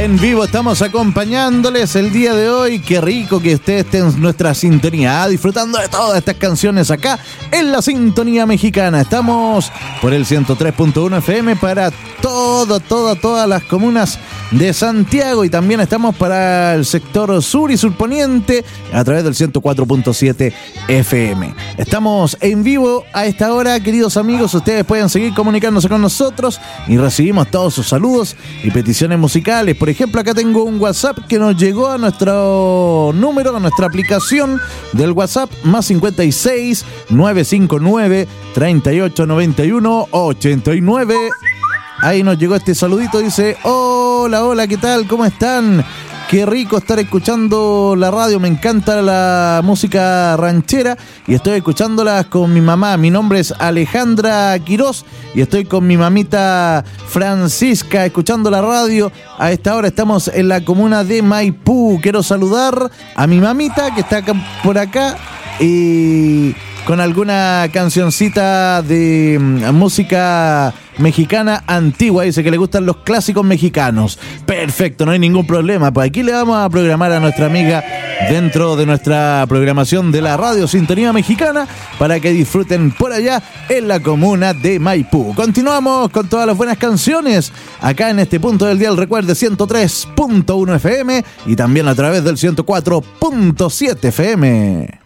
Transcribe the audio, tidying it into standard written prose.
En vivo estamos acompañándoles el día de hoy. Qué rico que usted esté en nuestra sintonía, disfrutando de todas estas canciones acá en la Sintonía Mexicana. Estamos por el 103.1 FM para todas las comunas de Santiago, y también estamos para el sector sur y surponiente a través del 104.7 FM. Estamos en vivo a esta hora, queridos amigos. Ustedes pueden seguir comunicándose con nosotros y recibimos todos sus saludos y peticiones musicales. Por ejemplo, acá tengo un WhatsApp que nos llegó a nuestro número, a nuestra aplicación del WhatsApp, más 56 959 38 91 89. Ahí nos llegó este saludito, dice: hola, ¿qué tal? ¿Cómo están? Qué rico estar escuchando la radio, me encanta la música ranchera y estoy escuchándolas con mi mamá. Mi nombre es Alejandra Quirós y estoy con mi mamita Francisca escuchando la radio. A esta hora estamos en la comuna de Maipú. Quiero saludar a mi mamita que está por acá y con alguna cancioncita de música mexicana antigua. Dice que le gustan los clásicos mexicanos. Perfecto, no hay ningún problema. Pues aquí le vamos a programar a nuestra amiga dentro de nuestra programación de la radio Sintonía Mexicana para que disfruten por allá en la comuna de Maipú. Continuamos con todas las buenas canciones acá en este punto del dial. Recuerde, 103.1 FM y también a través del 104.7 FM.